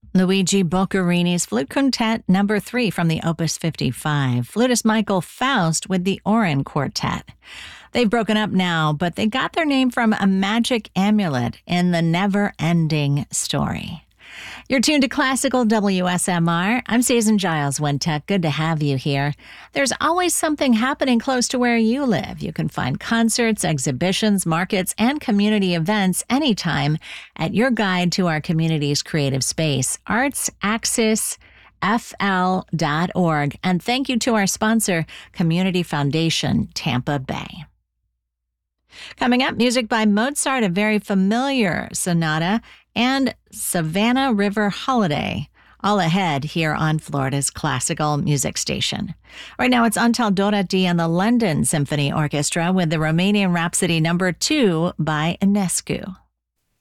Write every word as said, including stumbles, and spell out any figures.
Luigi Boccherini's Flute Quintet number three from the Opus fifty-five. Flutist Michael Faust with the Orin Quartet. They've broken up now, but they got their name from a magic amulet in The Never-Ending Story. You're tuned to Classical W S M R. I'm Susan Giles Wintech. Good to have you here. There's always something happening close to where you live. You can find concerts, exhibitions, markets, and community events anytime at your guide to our community's creative space, arts axis f l dot org. And thank you to our sponsor, Community Foundation, Tampa Bay. Coming up, music by Mozart, a very familiar sonata, and Savannah River Holiday, all ahead here on Florida's classical music station. Right now, it's Antal Dorati and the London Symphony Orchestra with the Romanian Rhapsody number two by Enescu.